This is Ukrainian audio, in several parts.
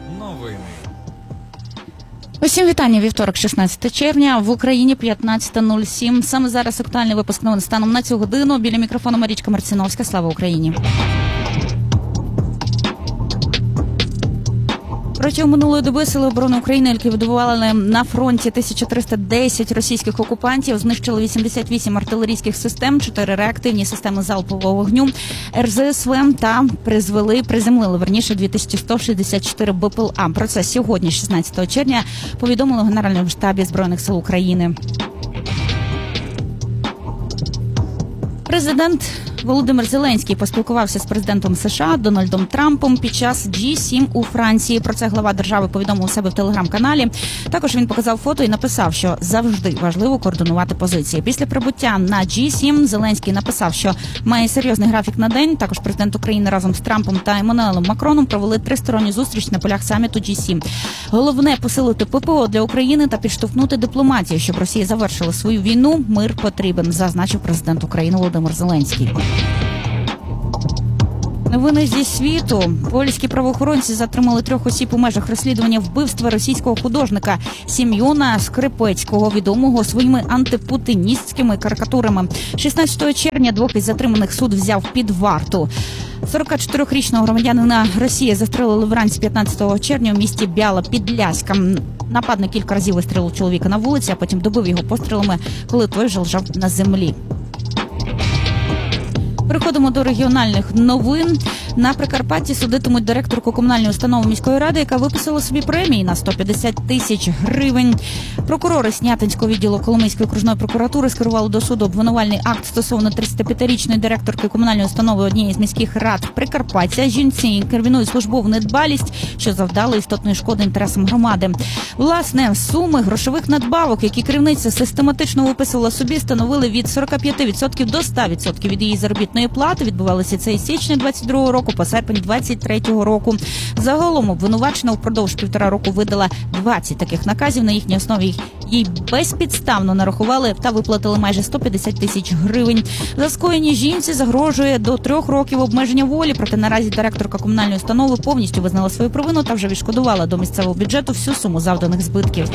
Новини. Усім вітання. Вівторок, 16 червня. В Україні 15:07. Саме зараз актуальний випуск новин станом на цю годину. Біля мікрофону Марічка Марціновська. Слава Україні. Протягом минулої доби Сили оборони України ліквідували на фронті 1310 російських окупантів, знищили 88 артилерійських систем, 4 реактивні системи залпового вогню, РЗСВ та приземлили 2164 БПЛА. Про це сьогодні, 16 червня, повідомили у Генеральному штабі Збройних сил України. Президент Володимир Зеленський поспілкувався з президентом США Дональдом Трампом під час G7 у Франції. Про це глава держави повідомив у себе в телеграм-каналі. Також він показав фото і написав, що завжди важливо координувати позиції. Після прибуття на G7 Зеленський написав, що має серйозний графік на день. Також президент України разом з Трампом та Еммануелем Макроном провели тристоронню зустріч на полях саміту G7. Головне – посилити ППО для України та підштовхнути дипломатію, щоб Росія завершила свою війну. Мир потрібен, зазначив президент України Володимир Зеленський. Новини зі світу. Польські правоохоронці затримали 3 осіб у межах розслідування вбивства російського художника Сім'йона Скрипецького, відомого своїми антипутіністськими карикатурами. 16 червня 2 із затриманих суд взяв під варту. 44-річного громадянина Росії застрелили вранці 15 червня у місті Бяла-Підляська. Нападник кілька разів вистрілив чоловіка на вулиці, а потім добив його пострілами, коли той вже лежав на землі. Переходимо до регіональних новин. На Прикарпатті судитимуть директорку комунальної установи міської ради, яка виписала собі премії на 150 тисяч гривень. Прокурори Снятинського відділу Коломийської окружної прокуратури скерували до суду обвинувальний акт стосовно 35-річної директорки комунальної установи однієї з міських рад Прикарпаття. Жінці інкримінують службову недбалість, що завдало істотної шкоди інтересам громади. Власне, суми грошових надбавок, які керівниця систематично виписувала собі, становили від 45% до 100% від її заробітної плати. Відбувалося це із січня 22 року по серпень 23 року. Загалом обвинувачена впродовж 1,5 року видала 20 таких наказів. На їхній основі їй безпідставно нарахували та виплатили майже 150 тисяч гривень. За скоєні жінці загрожує до 3 років обмеження волі, проте наразі директорка комунальної установи повністю визнала свою провину та вже відшкодувала до місцевого бюджету всю суму завданих збитків.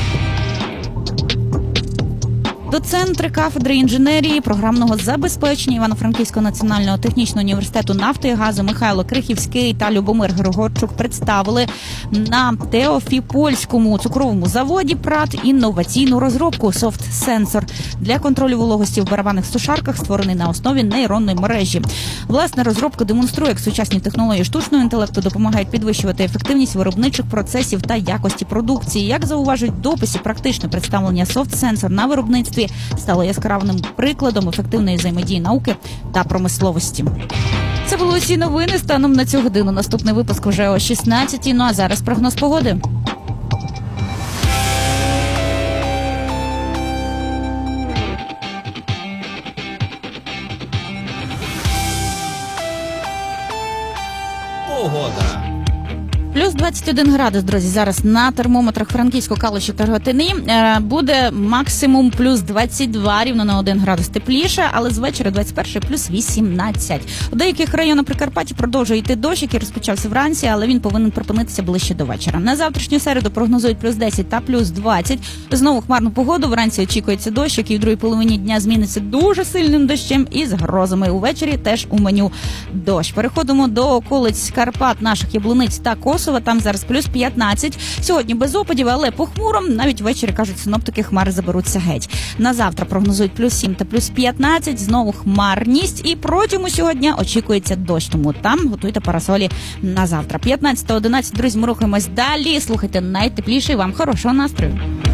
Доцентри кафедри інженерії, програмного забезпечення Івано-Франківського національного технічного університету нафти і газу Михайло Крихівський та Любомир Григорчук представили на Теофіпольському цукровому заводі ПРАТ інноваційну розробку софт-сенсор для контролю вологості в барабанних сушарках, створений на основі нейронної мережі. Власне, розробка демонструє, як сучасні технології штучного інтелекту допомагають підвищувати ефективність виробничих процесів та якості продукції. Як зауважують в дописі, практичне представлення софт-сенсор на виробництві стало яскравим прикладом ефективної взаємодії науки та промисловості. Це були усі новини станом на цю годину. Наступний випуск вже о 16-й. Ну а зараз прогноз погоди. Погода. Плюс 21 градус, друзі, зараз на термометрах Франківського, Калуші та Рогатини. Буде максимум плюс 22, рівно на 1 градус тепліше, але з вечора 21 плюс 18. У деяких районах Прикарпаття продовжує йти дощ, який розпочався вранці, але він повинен припинитися ближче до вечора. На завтрашню середу прогнозують плюс 10 та плюс 20. Знову хмарну погоду, вранці очікується дощ, який в другій половині дня зміниться дуже сильним дощем і з грозами. Увечері теж у меню дощ. Переходимо до околиць Карпат, наших Яблуниць та Косова. Там зараз плюс 15. Сьогодні без опадів, але похмуро. Навіть ввечері, кажуть синоптики, хмари заберуться геть. На завтра прогнозують плюс 7 та плюс 15. Знову хмарність. І протягом усього дня очікується дощ. Тому там готуйте парасолі на завтра. 15-11, друзі, ми рухаємось далі. Слухайте найтепліший, вам хорошого настрою.